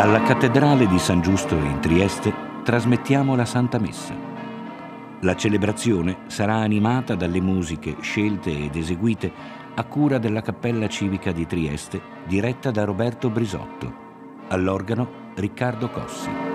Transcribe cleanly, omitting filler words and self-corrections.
Dalla cattedrale di San Giusto in Trieste trasmettiamo la Santa Messa. La celebrazione sarà animata dalle musiche scelte ed eseguite a cura della Cappella Civica di Trieste, diretta da Roberto Brisotto. All'organo Riccardo Cossi.